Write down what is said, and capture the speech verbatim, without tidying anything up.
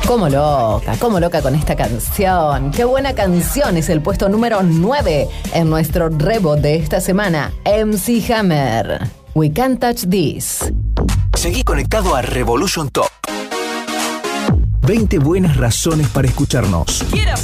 Cómo loca, cómo loca con esta canción. Qué buena canción, es el puesto número nueve en nuestro reboot de esta semana. M C Hammer, We Can't Touch This. Seguí conectado a Revolution Top. veinte buenas razones para escucharnos. Get up.